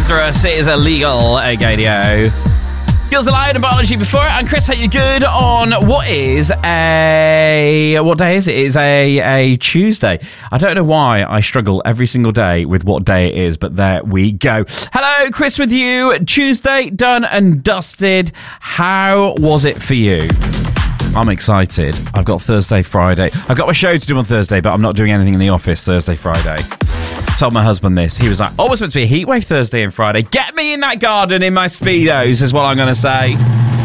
after us. It is illegal, Gadio. Skills Alive and Biology before it. And Chris, how you good on what day is it? It's a Tuesday. I don't know why I struggle every single day with what day it is, but there we go. Hello, Chris with you. Tuesday done and dusted. How was it for you? I'm excited. I've got Thursday, Friday. I've got my show to do on Thursday, but I'm not doing anything in the office Thursday, Friday. Told my husband this. He was like, oh, it's meant to be a heatwave Thursday and Friday. Get me in that garden in my Speedos is what I'm going to say.